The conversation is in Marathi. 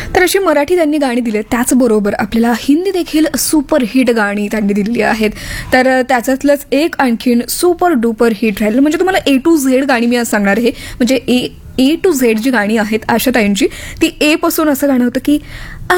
तर अशी मराठी त्यांनी गाणी दिली, त्याचबरोबर आपल्याला हिंदी देखील सुपरहिट गाणी त्यांनी दिलेली आहेत. तर त्याच्यातलंच एक आणखीन सुपर डुपर हिट राहिलं म्हणजे तुम्हाला A to Z गाणी मी आज सांगणार आहे. म्हणजे ए टू झेड जी गाणी आहेत आशाताईंची, ती ए पासून असं गाणं होतं की